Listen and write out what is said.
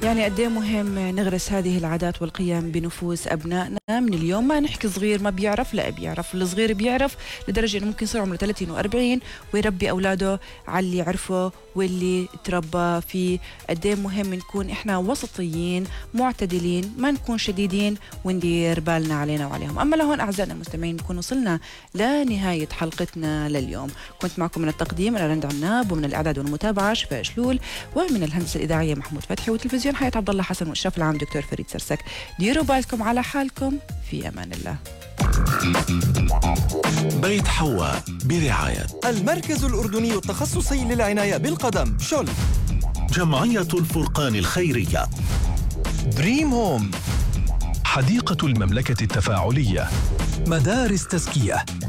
يعني قد ايه مهم نغرس هذه العادات والقيم بنفوس ابنائنا من اليوم. ما نحكي صغير ما بيعرف، لا بيعرف، الصغير بيعرف لدرجه انه ممكن يصير عمره 30 و40 ويربي اولاده على اللي عرفه واللي تربى فيه. قد ايه مهم نكون احنا وسطيين معتدلين، ما نكون شديدين وندير بالنا علينا وعليهم. اما لهون اعزائنا المستمعين نكون وصلنا لنهايه حلقتنا لليوم. كنت معكم من التقديم انا رند عناب، ومن الاعداد والمتابعه شفاء شلول، ومن الهندسه الاذاعيه محمود فتحي، والتلفزيون حياة عبد الله حسن، والاشراف العام دكتور فريد سرسك. ديروا بالكم على حالكم، في امان الله. بيت حواء برعاية المركز الأردني التخصصي للعناية بالقدم شل، جمعية الفرقان الخيرية، دريم هوم، حديقة المملكة التفاعلية، مدارس تزكية،